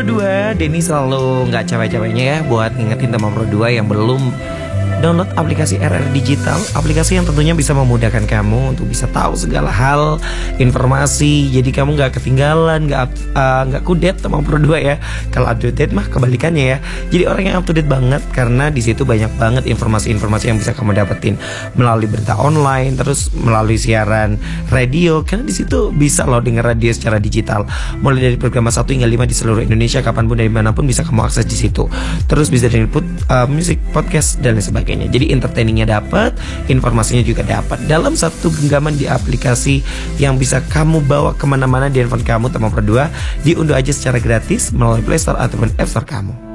Pro 2, Denny selalu nggak capek-capeknya ya buat ngingetin teman Pro 2 yang belum download aplikasi RR Digital, aplikasi yang tentunya bisa memudahkan kamu untuk bisa tahu segala hal, informasi. Jadi kamu nggak ketinggalan, nggak kudet teman Pro 2 ya. Kalau up to date mah kebalikannya ya. Jadi orang yang up to date banget, karena di situ banyak banget informasi-informasi yang bisa kamu dapetin melalui berita online, terus melalui siaran radio. Karena di situ bisa loh denger radio secara digital, mulai dari program 1 hingga 5 di seluruh Indonesia, kapanpun dari manapun bisa kamu akses di situ. Terus bisa denger musik, podcast dan lain sebagainya. Jadi entertainingnya dapat, informasinya juga dapat dalam satu genggaman di aplikasi yang bisa kamu bawa kemana-mana di handphone kamu teman Pro 2. Diunduh aja secara gratis melalui Play Store ataupun App Store kamu.